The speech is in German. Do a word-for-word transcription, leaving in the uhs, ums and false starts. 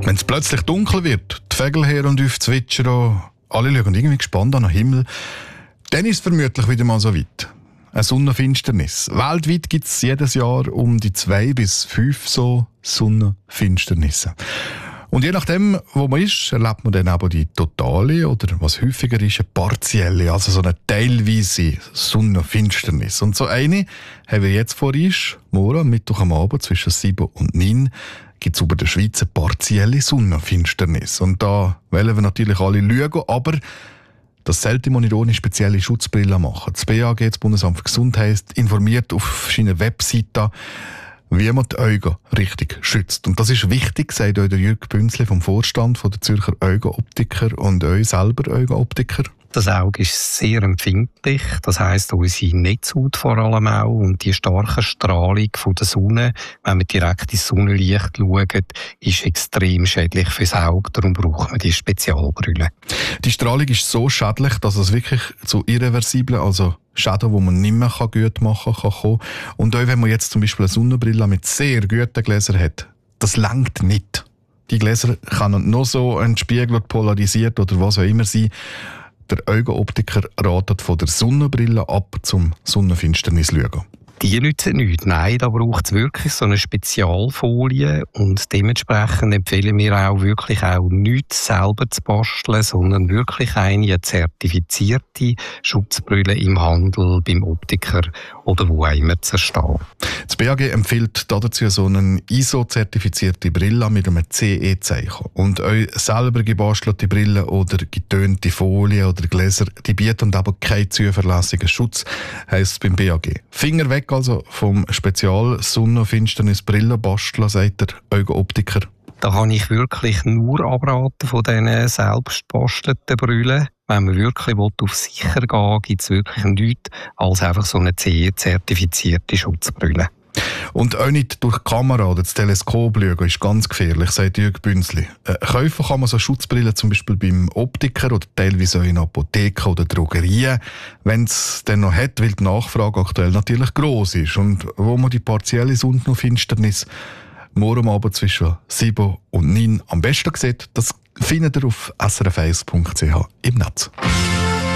Wenn es plötzlich dunkel wird, die Vögel her und auf zwitschern, alle schauen irgendwie gespannt an den Himmel, dann ist es vermutlich wieder mal so weit. Eine Sonnenfinsternis. Weltweit gibt es jedes Jahr um die zwei bis fünf so Sonnenfinsternisse. Und je nachdem, wo man ist, erlebt man dann aber die totale oder was häufiger ist, eine partielle, also so eine teilweise Sonnenfinsternis. Und so eine haben wir jetzt vor uns, morgen, am Mittwoch am Abend zwischen sieben und neun, gibt es über der Schweiz eine partielle Sonnenfinsternis. Und da wollen wir natürlich alle schauen, aber das sollte man nicht ohne spezielle Schutzbrille machen. Das B A G, das Bundesamt für Gesundheit, informiert auf seiner Webseite, wie man die Augen richtig schützt. Und das ist wichtig, sagt euch der Jürg Bünzli vom Vorstand von der Zürcher Augenoptiker und euch selber Augenoptiker. Das Auge ist sehr empfindlich, das heisst unsere Netzhaut vor allem auch und die starke Strahlung von der Sonne, wenn wir direkt ins Sonnenlicht schauen, ist extrem schädlich fürs Auge, darum braucht man die Spezialbrille. Die Strahlung ist so schädlich, dass es wirklich zu irreversiblen, also Schäden, die man nicht mehr gut machen kann, kommen. Und auch wenn man jetzt zum Beispiel eine Sonnenbrille mit sehr guten Gläsern hat, das reicht nicht. Die Gläser können noch so entspiegelt, polarisiert oder was auch immer sein. Der Augenoptiker ratet von der Sonnenbrille ab zum Sonnenfinsternis schauen. Die nützen nichts. Nein, da braucht es wirklich so eine Spezialfolie und dementsprechend empfehlen wir auch wirklich auch nichts selber zu basteln, sondern wirklich eine zertifizierte Schutzbrille im Handel, beim Optiker oder wo auch immer zu erstehen. Das B A G empfiehlt dazu so eine I S O-zertifizierte Brille mit einem C E-Zeichen. Und euch selber gebastelte Brillen oder getönte Folien oder Gläser, die bieten aber keinen zuverlässigen Schutz, heisst es beim B A G. Finger weg also vom Spezial-Sonnenfinsternis-Brillenbastler, sagt der Augenoptiker. Da kann ich wirklich nur abraten von diesen selbstbastelten Brillen. Wenn man wirklich auf sicher gehen will, gibt es wirklich nichts als einfach so eine C E-zertifizierte Schutzbrille. Und auch nicht durch die Kamera oder das Teleskop schauen ist ganz gefährlich, sagt Jürg Bünzli. Äh, kaufen kann man so Schutzbrillen zum Beispiel beim Optiker oder teilweise auch in Apotheken oder Drogerien, wenn es dann noch hat, weil die Nachfrage aktuell natürlich gross ist. Und wo man die partielle Sonnenfinsternis morgen Abend zwischen sieben und neun am besten sieht, das findet ihr auf s r f eins punkt c h im Netz.